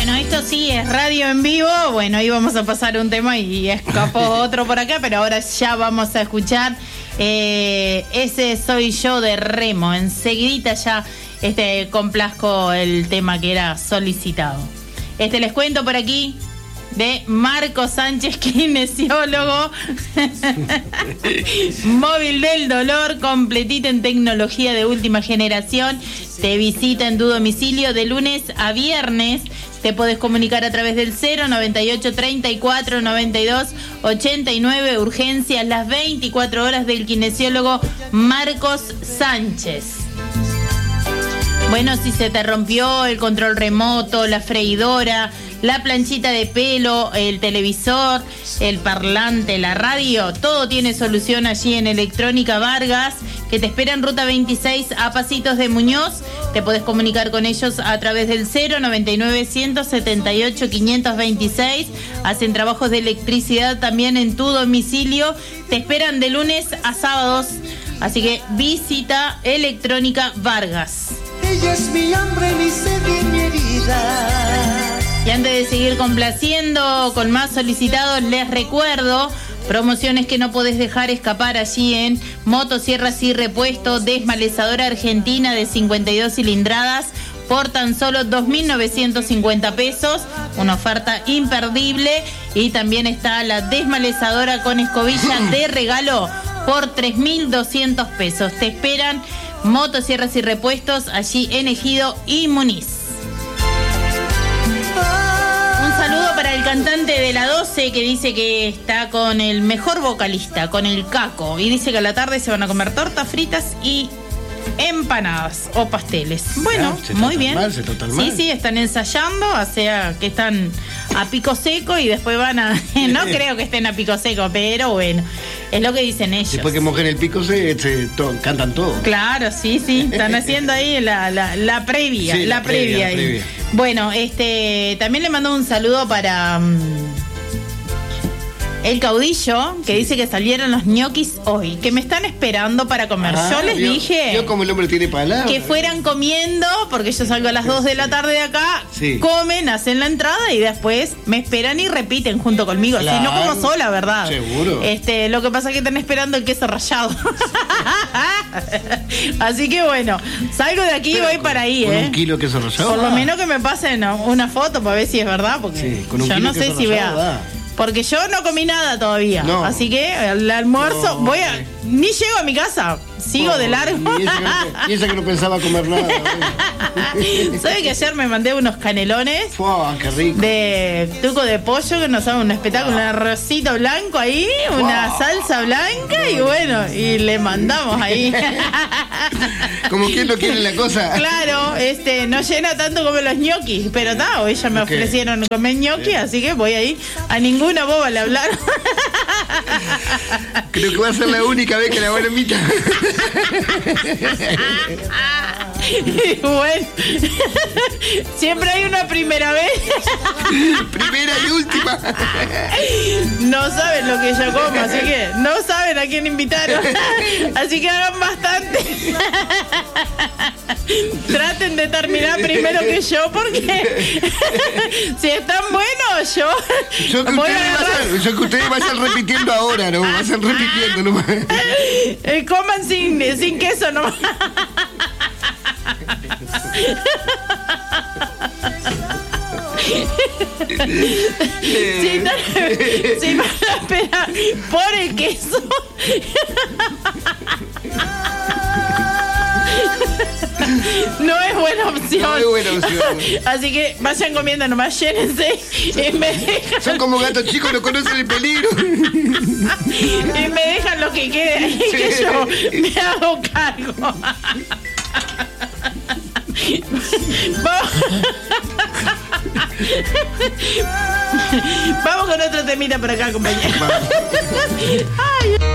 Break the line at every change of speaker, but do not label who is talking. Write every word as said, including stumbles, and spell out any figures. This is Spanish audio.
Bueno, esto sí es radio en vivo. Bueno, ahí vamos a pasar un tema y escapó otro por acá, pero ahora ya vamos a escuchar eh, Ese Soy Yo de Remo. Enseguidita ya este, complazco el tema que era solicitado. Este les cuento por aquí de Marco Sánchez, kinesiólogo, móvil del dolor, completita en tecnología de última generación. Te visita en tu domicilio de lunes a viernes. Te podés comunicar a través del cero noventa y ocho treinta y cuatro noventa y dos ochenta y nueve. Urgencias las veinticuatro horas del kinesiólogo Marcos Sánchez. Bueno, si se te rompió el control remoto, la freidora, la planchita de pelo, el televisor, el parlante, la radio, todo tiene solución allí en Electrónica Vargas, que te espera en Ruta veintiséis a Pasitos de Muñoz. Te podés comunicar con ellos a través del cero noventa y nueve ciento setenta y ocho quinientos veintiséis. Hacen trabajos de electricidad también en tu domicilio. Te esperan de lunes a sábados. Así que visita Electrónica Vargas.
Ella es mi hambre, mi sed y mi herida.
Y antes de seguir complaciendo con más solicitados, les recuerdo promociones que no podés dejar escapar allí en Motosierras y Repuesto, desmalezadora argentina de cincuenta y dos cilindradas por tan solo dos mil novecientos cincuenta pesos, una oferta imperdible. Y también está la desmalezadora con escobilla de regalo por tres mil doscientos pesos. Te esperan Motosierras y Repuestos allí en Ejido y Muniz. Un saludo para el cantante de la doce, que dice que está con el mejor vocalista, con el Caco, y dice que a la tarde se van a comer tortas fritas y empanadas o pasteles. Bueno,
ah,
muy bien.
Mal, se trata mal.
Sí, sí, están ensayando, o sea, que están a pico seco y después van a... No creo que estén a pico seco, pero bueno, es lo que dicen ellos.
Después que mojen el pico se, se to, cantan todo.
Claro, sí, sí, están haciendo ahí la, la, la previa,
sí,
la,
la
previa,
previa,
ahí.
la previa.
Bueno, este, también le mando un saludo para um, el caudillo, que sí dice que salieron los ñoquis hoy, que me están esperando para comer. Ah, yo les
yo,
dije
yo como el hombre tiene palabras,
que fueran comiendo, porque yo salgo a las dos de la tarde de acá, sí. Comen, hacen la entrada y después me esperan y repiten junto conmigo. Claro. Si no como sola, ¿verdad?
Seguro.
Este, lo que pasa es que están esperando el queso rallado. Así que bueno, salgo de aquí y voy
con,
para ahí,
con
¿eh?
un kilo de queso rallado.
Por lo menos que me pasen una foto para ver si es verdad, porque
sí, con un
yo
kilo
no
de
sé
queso
si
rallado,
vea.
Da.
Porque yo no comí nada todavía. No. Así que el almuerzo, no, voy a. Okay. Ni llego a mi casa. Sigo no, de largo.
Y esa, que no, y esa que no pensaba comer nada.
¿Sabe que ayer me mandé unos canelones?
¡Wow, qué rico!
De tuco de pollo, que nos hace un espectáculo, wow. Un arrocito blanco ahí, wow. Una salsa blanca y bueno, y le mandamos ahí.
Como quien no quiere la cosa.
Claro, este, no llena tanto como los ñoquis, pero no, ellas me okay. ofrecieron comer ñoquis, okay. Así que voy ahí. A ninguna boba le hablaron.
Creo que va a ser la única vez que la van a invitar.
Bueno, siempre hay una primera vez.
Primera y última.
No saben lo que yo como, así que no saben a quién invitaron. Así que hagan bastante. Traten de terminar primero que yo, porque si están buenos, yo,
yo que,
voy
ustedes
a
vayan, yo que ustedes vayan repitiendo ahora, ¿no? Vayan repitiendo nomás.
Eh, coman sin, sin queso nomás. Si, si van a esperar por el queso. No es buena opción.
No es buena opción.
Así que vayan comiendo nomás, llénense y me dejan.
Son como gatos chicos, no conocen el peligro.
Y me dejan lo que quede ahí, sí. Que yo me hago cargo. Vamos. Vamos con otro temita por acá, compañero. Ay.